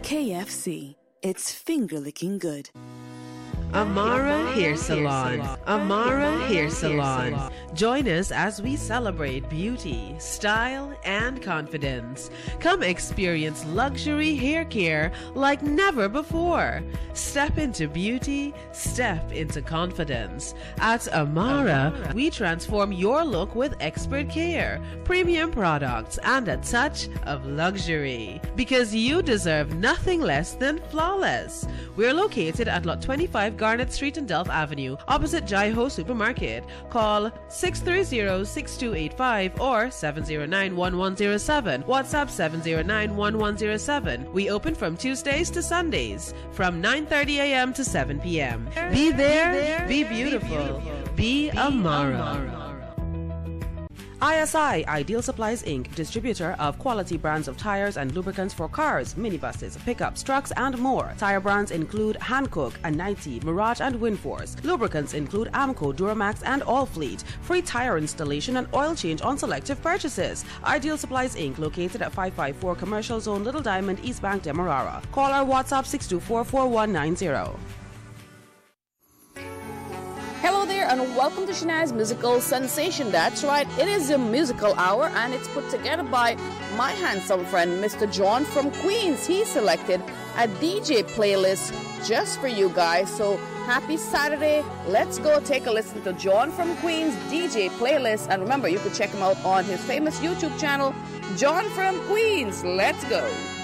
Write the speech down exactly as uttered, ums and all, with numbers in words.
K F C. It's finger-licking good. Amara Hair Salon. Amara Hair Salon. Join us as we celebrate beauty, style, and confidence. Come experience luxury hair care like never before. Step into beauty, step into confidence. At Amara, we transform your look with expert care, premium products, and a touch of luxury. Because you deserve nothing less than flawless. We're located at Lot twenty-five Garnet Street and Delft Avenue, opposite Jai Ho Supermarket. Call six three zero, six two eight five or seven zero nine, one one zero seven. WhatsApp seven zero nine, one one zero seven. We open from Tuesdays to Sundays from nine thirty a.m. to seven p.m. Be there, be beautiful, be Amara. I S I, Ideal Supplies Incorporated, distributor of quality brands of tires and lubricants for cars, minibuses, pickups, trucks, and more. Tire brands include Hankook, Anite, Mirage, and Winforce. Lubricants include Amco, Duramax, and Allfleet. Free tire installation and oil change on selective purchases. Ideal Supplies Incorporated, located at five five four Commercial Zone, Little Diamond, East Bank, Demerara. Call our WhatsApp six two four, four one nine zero. Hello there and welcome to Shania's Musical Sensation. That's right, it is a musical hour and it's put together by my handsome friend Mister John from Queens. He selected a D J playlist just for you guys. So happy Saturday. Let's go take a listen to John from Queens D J playlist. And remember, you can check him out on his famous YouTube channel, John from Queens. Let's go.